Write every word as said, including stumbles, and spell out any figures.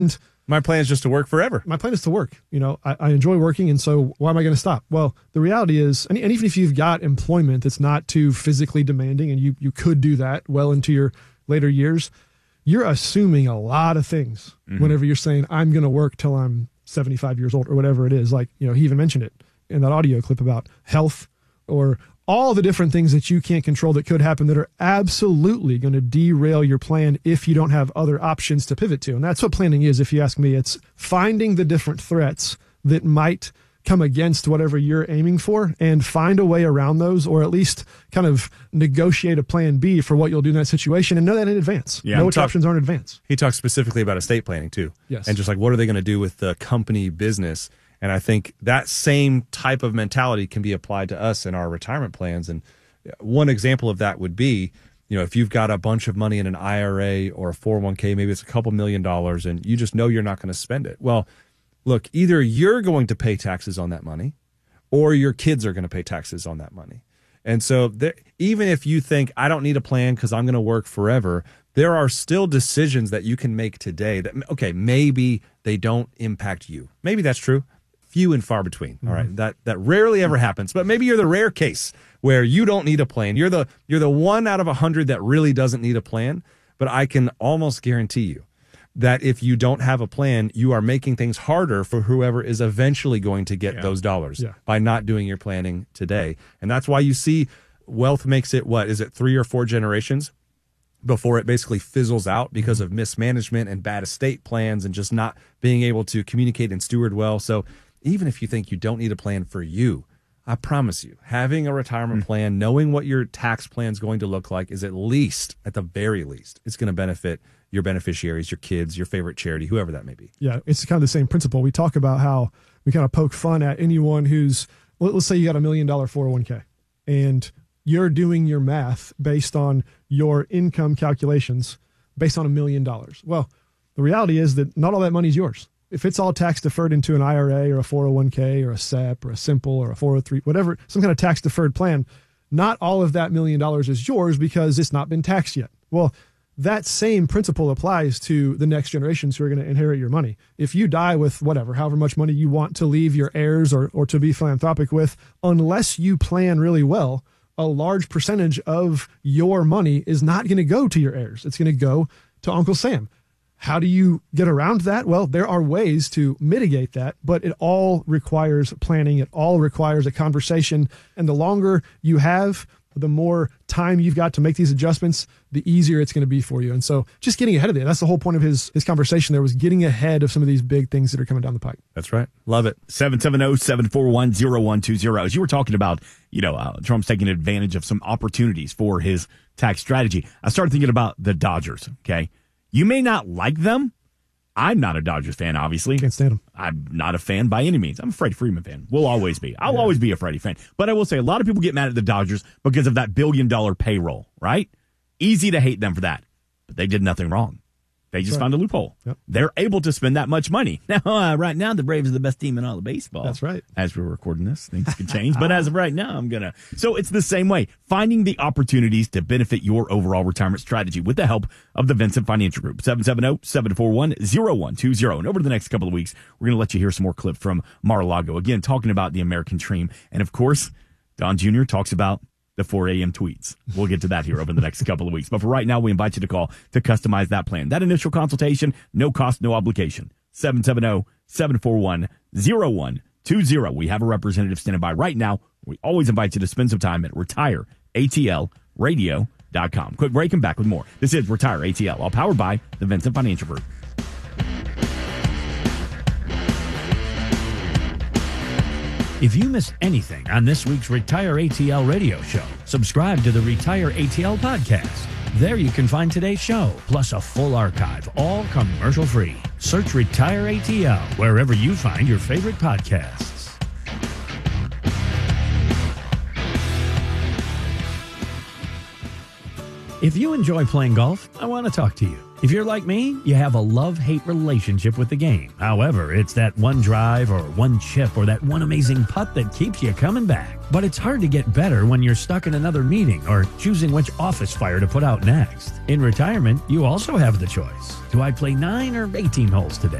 And my plan is just to work forever. My plan is to work. You know, I, I enjoy working, and so why am I going to stop? Well, the reality is, and, and even if you've got employment that's not too physically demanding, and you you could do that well into your later years, you're assuming a lot of things mm-hmm. whenever you're saying, I'm going to work till I'm seventy-five years old or whatever it is. Like, you know, he even mentioned it in that audio clip about health or all the different things that you can't control that could happen that are absolutely going to derail your plan if you don't have other options to pivot to. And that's what planning is, if you ask me. It's finding the different threats that might come against whatever you're aiming for and find a way around those, or at least kind of negotiate a plan B for what you'll do in that situation and know that in advance. Yeah, know which talk, options are in advance. He talks specifically about estate planning too. Yes. And just like, what are they going to do with the company business? And I think that same type of mentality can be applied to us in our retirement plans. And one example of that would be, you know, if you've got a bunch of money in an I R A or a four oh one k, maybe it's a couple million dollars, and you just know you're not going to spend it. Well, look, either you're going to pay taxes on that money or your kids are going to pay taxes on that money. And so there, even if you think, I don't need a plan because I'm going to work forever, there are still decisions that you can make today that, okay, maybe they don't impact you. Maybe that's true. Few and far between. All right. That that rarely ever happens, but maybe you're the rare case where you don't need a plan. You're the you're the one out of a hundred that really doesn't need a plan. But I can almost guarantee you that if you don't have a plan, you are making things harder for whoever is eventually going to get yeah. those dollars yeah. by not doing your planning today. And that's why you see wealth makes it, what is it, three or four generations before it basically fizzles out because of mismanagement and bad estate plans and just not being able to communicate and steward well. So even if you think you don't need a plan for you, I promise you, having a retirement plan, knowing what your tax plan is going to look like is at least, at the very least, it's going to benefit your beneficiaries, your kids, your favorite charity, whoever that may be. Yeah, it's kind of the same principle. We talk about how we kind of poke fun at anyone who's, let's say you got a million dollar four oh one k and you're doing your math based on your income calculations based on a million dollars. Well, the reality is that not all that money is yours. If it's all tax deferred into an I R A or a four oh one k or a S E P or a simple or a four oh three, whatever, some kind of tax deferred plan, not all of that million dollars is yours because it's not been taxed yet. Well, that same principle applies to the next generations who are going to inherit your money. If you die with whatever, however much money you want to leave your heirs or, or to be philanthropic with, unless you plan really well, a large percentage of your money is not going to go to your heirs. It's going to go to Uncle Sam. How do you get around that? Well, there are ways to mitigate that, but it all requires planning. It all requires a conversation. And the longer you have, the more time you've got to make these adjustments, the easier it's going to be for you. And so just getting ahead of it. That's the whole point of his, his conversation there, was getting ahead of some of these big things that are coming down the pike. That's right. Love it. seven seven zero, seven four one, zero one two zero. As you were talking about, you know, uh, Trump's taking advantage of some opportunities for his tax strategy, I started thinking about the Dodgers, okay? You may not like them. I'm not a Dodgers fan, obviously. Can't stand them. I'm not a fan by any means. I'm a Freddie Freeman fan. Will always be. I'll yeah. always be a Freddie fan. But I will say a lot of people get mad at the Dodgers because of that billion dollar payroll, right? Easy to hate them for that. But they did nothing wrong. They just right. found a loophole. Yep. They're able to spend that much money. Now, uh, right now, the Braves are the best team in all of baseball. That's right. As we're recording this, things can change. But as of right now, I'm going to. So it's the same way. Finding the opportunities to benefit your overall retirement strategy with the help of the Vincent Financial Group. seven seven zero, seven four one, zero one two zero. And over the next couple of weeks, we're going to let you hear some more clips from Mar-a-Lago. Again, talking about the American dream. And of course, Don Junior talks about the four a.m. tweets. We'll get to that here over the next couple of weeks. But for right now, we invite you to call to customize that plan. That initial consultation, no cost, no obligation. seven seven zero, seven four one, zero one two zero. We have a representative standing by right now. We always invite you to spend some time at retire A T L radio dot com. Quick break and back with more. This is Retire A T L, all powered by the Vincent Financial Group. If you missed anything on this week's Retire A T L radio show, subscribe to the Retire A T L podcast. There you can find today's show, plus a full archive, all commercial-free. Search Retire A T L wherever you find your favorite podcasts. If you enjoy playing golf, I want to talk to you. If you're like me, you have a love-hate relationship with the game. However, it's that one drive or one chip or that one amazing putt that keeps you coming back. But it's hard to get better when you're stuck in another meeting or choosing which office fire to put out next. In retirement, you also have the choice. Do I play nine or eighteen holes today?